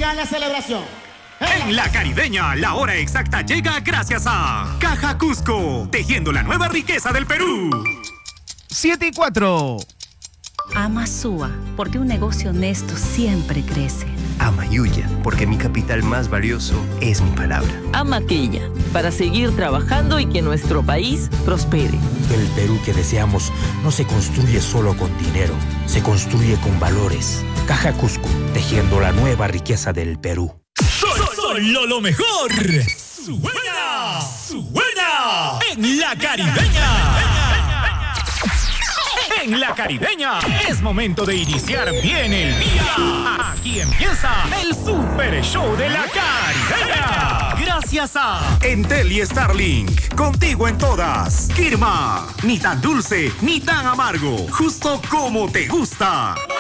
siga la celebración. En La Caribeña, la hora exacta llega gracias a Caja Cusco, tejiendo la nueva riqueza del Perú. 7:04. Ama Sua, porque un negocio honesto siempre crece. Ama Yuya, porque mi capital más valioso es mi palabra. Ama Quilla, para seguir trabajando y que nuestro país prospere. El Perú que deseamos no se construye solo con dinero, se construye con valores. Caja Cusco, tejiendo la nueva riqueza del Perú. Solo lo mejor. Suena en La Caribeña. En La Caribeña es momento de iniciar bien el día. Aquí empieza el Super Show de La Caribeña. Gracias a Entel y Starlink, contigo en todas. Kirma, ni tan dulce ni tan amargo, justo como te gusta.